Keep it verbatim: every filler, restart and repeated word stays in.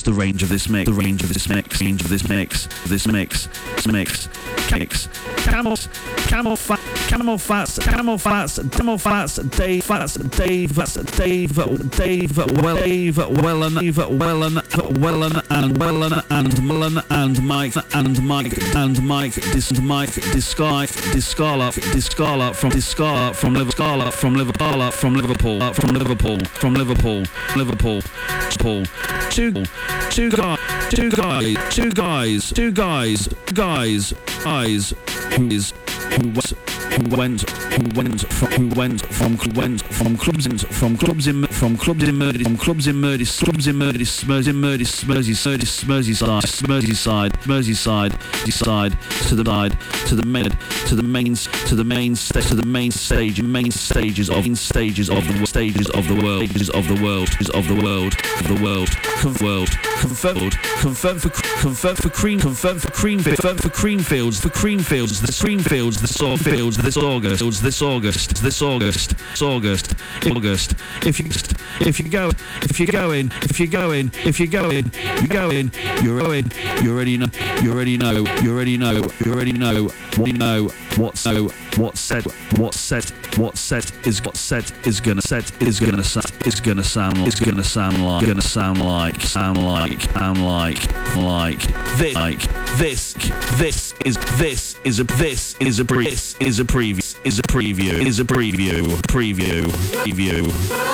the range of this mix, the range of this mix, range of this mix, this mix, mix, mix, camels, camel fat, camel fats, camel fats, camel fats, Dave fats, Dave fats, Dave, Dave, well, Dave, Wellen, Dave, Wellen, Wellen, and Wellen, and Mullen, and Mike, and Mike, and Mike, dis, Mike, Discar, Discarla, Discarla from Discarla from Liverpool, from Liverpool, from Liverpool, from Liverpool, from Liverpool, Liverpool, Paul, two, two guys, two guys, two guys, two guys, guys, guys, who is, who was, who went, who went from, who went from, went from clubs in, from clubs in, from clubs in Murdy, from clubs in Murdy, clubs in Murdy, Smurs in Murdy, Smersey, Merseyside, Merseyside, Merseyside, Merseyside, to the side, to the mid, to the main, to the main stage, to the main stage, main stages of, main stages of the stages of the world, stages of the world, of the world, of the world, world, confirmed, confirmed for, confirmed for cream, confirmed for cream, confirmed for Creamfields, for Creamfields, the Creamfields, the Saw Fields, this August, this August, this August, this August, August. If you, if you go, if you go in, if you go in, if you go in, you go in, you're going, you already know, you already know, you already know, you already know, what you know, what's so, what's said, what's said, what's said is what said is gonna set is gonna sound is gonna sound is gonna sound like gonna sound like sound like sound like like this like this this is this is a this is a pre this is a preview is a preview is a preview preview preview